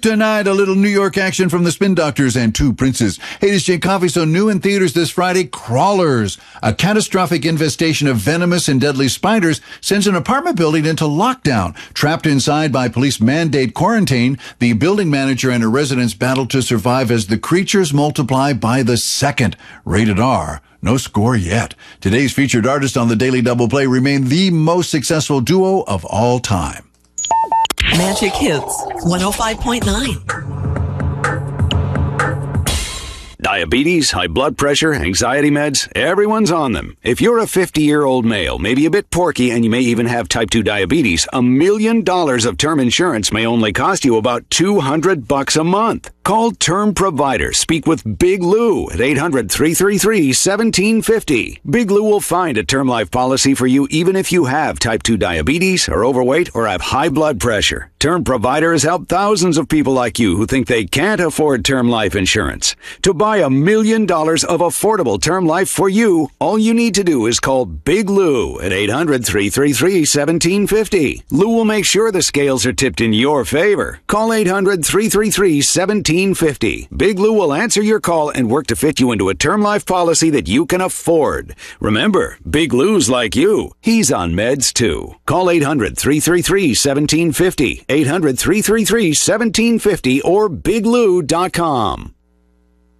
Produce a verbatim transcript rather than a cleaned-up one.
Tonight, a little New York action from the Spin Doctors and Two Princes. Hey, this is Jay Coffey. So new in theaters this Friday, Crawlers. A catastrophic infestation of venomous and deadly spiders sends an apartment building into lockdown. Trapped inside by police mandate quarantine, the building manager and her residents battle to survive as the creatures multiply by the second. Rated R. No score yet. Today's featured artist on the Daily Double Play remain the most successful duo of all time. Magic Hits one oh five point nine. Diabetes, high blood pressure, anxiety meds, everyone's on them. If you're a fifty-year-old male, maybe a bit porky, and you may even have type two diabetes, a million dollars of term insurance may only cost you about two hundred bucks a month. Call Term Provider. Speak with Big Lou at eight hundred, three three three, one seven five zero. Big Lou will find a term life policy for you even if you have type two diabetes, are overweight, or have high blood pressure. Term Provider has helped thousands of people like you who think they can't afford term life insurance. To buy a million dollars of affordable term life for you, all you need to do is call Big Lou at eight hundred, three three three, one seven five zero. Lou will make sure the scales are tipped in your favor. Call eight hundred, three three three, one seven five zero. Big Lou will answer your call and work to fit you into a term life policy that you can afford. Remember, Big Lou's like you. He's on meds too. Call eight hundred, three three three, one seven five zero, eight hundred, three three three, one seven five zero, or big lou dot com.